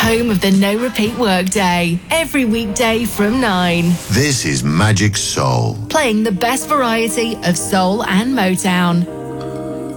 home of the no repeat workday. Every weekday from 9. This is Magic Soul. Playing the best variety of soul and Motown.